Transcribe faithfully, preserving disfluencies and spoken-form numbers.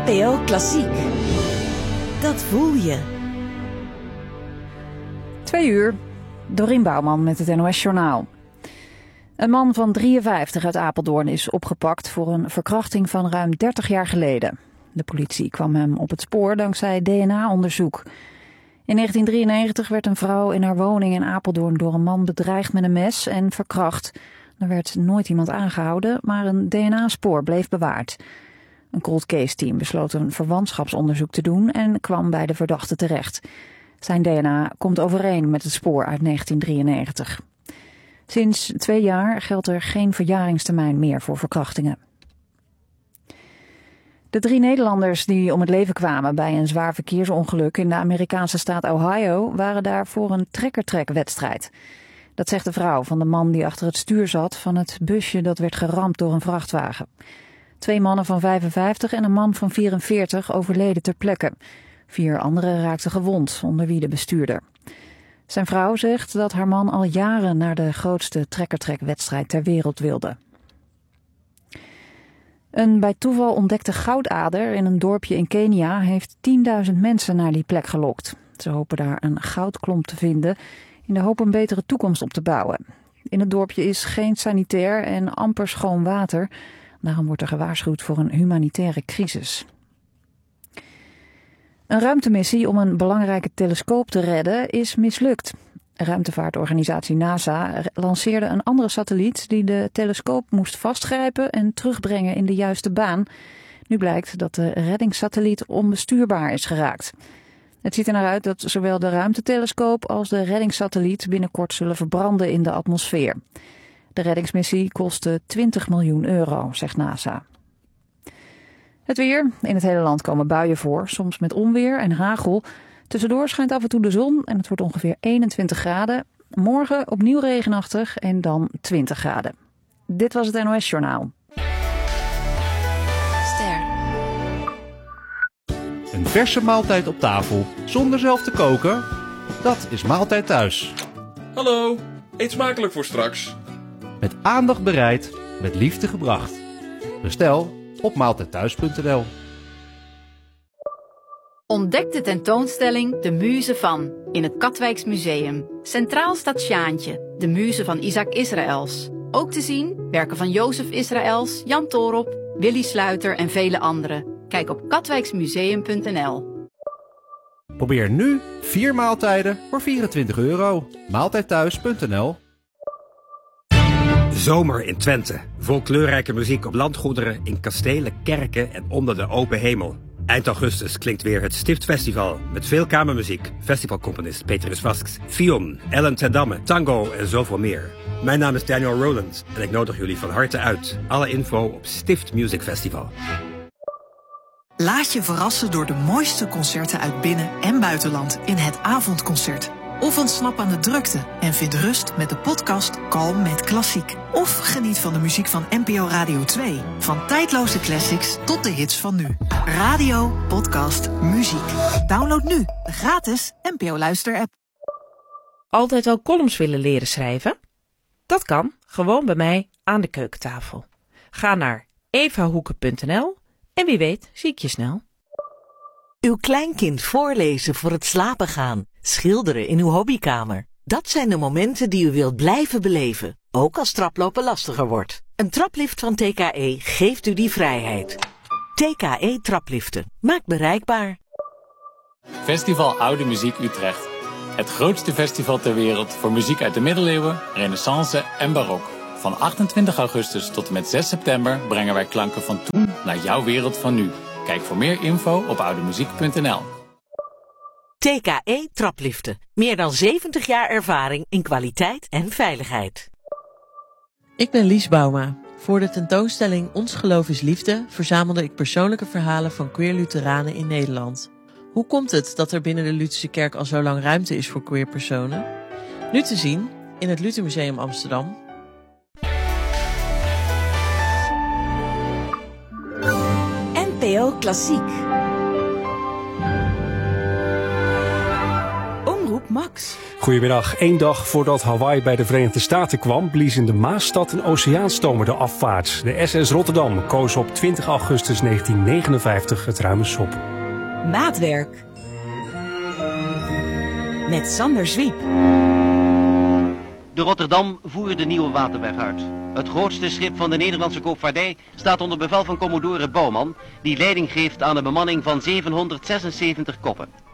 N P O Klassiek. Dat voel je. Twee uur. Dorien Bouwman met het N O S Journaal. Een man van drieënvijftig uit Apeldoorn is opgepakt voor een verkrachting van ruim dertig jaar geleden. De politie kwam hem op het spoor dankzij D N A-onderzoek. In negentien drieënnegentig werd een vrouw in haar woning in Apeldoorn door een man bedreigd met een mes en verkracht. Er werd nooit iemand aangehouden, maar een D N A-spoor bleef bewaard. Een cold case team besloot een verwantschapsonderzoek te doen en kwam bij de verdachte terecht. Zijn D N A komt overeen met het spoor uit negentien drieënnegentig. Sinds twee jaar geldt er geen verjaringstermijn meer voor verkrachtingen. De drie Nederlanders die om het leven kwamen bij een zwaar verkeersongeluk in de Amerikaanse staat Ohio waren daar voor een trekkertrekwedstrijd. Dat zegt de vrouw van de man die achter het stuur zat van het busje dat werd geramd door een vrachtwagen. Twee mannen van vijfenvijftig en een man van vierenveertig overleden ter plekke. Vier anderen raakten gewond, onder wie de bestuurder. Zijn vrouw zegt dat haar man al jaren naar de grootste trekkertrekwedstrijd ter wereld wilde. Een bij toeval ontdekte goudader in een dorpje in Kenia heeft tienduizend mensen naar die plek gelokt. Ze hopen daar een goudklomp te vinden in de hoop een betere toekomst op te bouwen. In het dorpje is geen sanitair en amper schoon water. Daarom wordt er gewaarschuwd voor een humanitaire crisis. Een ruimtemissie om een belangrijke telescoop te redden is mislukt. Ruimtevaartorganisatie NASA lanceerde een andere satelliet die de telescoop moest vastgrijpen en terugbrengen in de juiste baan. Nu blijkt dat de reddingssatelliet onbestuurbaar is geraakt. Het ziet er naar uit dat zowel de ruimtetelescoop als de reddingssatelliet binnenkort zullen verbranden in de atmosfeer. De reddingsmissie kostte twintig miljoen euro, zegt NASA. Het weer. In het hele land komen buien voor, soms met onweer en hagel. Tussendoor schijnt af en toe de zon en het wordt ongeveer eenentwintig graden. Morgen opnieuw regenachtig en dan twintig graden. Dit was het N O S Journaal. Ster. Een verse maaltijd op tafel, zonder zelf te koken? Dat is Maaltijd Thuis. Hallo, eet smakelijk voor straks. Met aandacht bereid, met liefde gebracht. Bestel op maaltijdthuis punt n l. Ontdek de tentoonstelling De Muze van in het Katwijks Museum. Centraal staat Sjaantje, de muze van Isaac Israëls. Ook te zien werken van Jozef Israëls, Jan Toorop, Willy Sluiter en vele anderen. Kijk op katwijksmuseum punt n l. Probeer nu vier maaltijden voor vierentwintig euro. maaltijdthuis punt n l. Zomer in Twente. Vol kleurrijke muziek op landgoederen, in kastelen, kerken en onder de open hemel. Eind augustus klinkt weer het Stiftfestival met veel kamermuziek, festivalcomponist Petrus Vasks, Fion, Ellen ten Damme, tango en zoveel meer. Mijn naam is Daniel Rowland en ik nodig jullie van harte uit. Alle info op Stift Music Festival. Laat je verrassen door de mooiste concerten uit binnen- en buitenland in het avondconcert. Of ontsnap aan de drukte en vind rust met de podcast Kalm met Klassiek. Of geniet van de muziek van N P O Radio twee. Van tijdloze classics tot de hits van nu. Radio, podcast, muziek. Download nu de gratis N P O Luister-app. Altijd al columns willen leren schrijven? Dat kan, gewoon bij mij aan de keukentafel. Ga naar evahoeken punt n l en wie weet zie ik je snel. Uw kleinkind voorlezen voor het slapen gaan. Schilderen in uw hobbykamer. Dat zijn de momenten die u wilt blijven beleven. Ook als traplopen lastiger wordt. Een traplift van T K E geeft u die vrijheid. T K E Trapliften. Maakt bereikbaar. Festival Oude Muziek Utrecht. Het grootste festival ter wereld voor muziek uit de middeleeuwen, renaissance en barok. Van achtentwintig augustus tot en met zes september brengen wij klanken van toen naar jouw wereld van nu. Kijk voor meer info op oudemuziek punt n l. T K E Trapliften. Meer dan zeventig jaar ervaring in kwaliteit en veiligheid. Ik ben Lies Bouma. Voor de tentoonstelling Ons Geloof is Liefde verzamelde ik persoonlijke verhalen van queer Lutheranen in Nederland. Hoe komt het dat er binnen de Lutherse Kerk al zo lang ruimte is voor queer personen? Nu te zien in het Luthermuseum Amsterdam. N P O Klassiek. Max. Goedemiddag. Eén dag voordat Hawaii bij de Verenigde Staten kwam, blies in de Maasstad een oceaanstomer de afvaart. De S S Rotterdam koos op twintig augustus negentien negenenvijftig het ruime sop. Maatwerk. Met Sander Zwiep. De Rotterdam voert de nieuwe Waterberg uit. Het grootste schip van de Nederlandse koopvaardij staat onder bevel van commodore Bouwman, die leiding geeft aan een bemanning van zevenhonderdzesenzeventig koppen.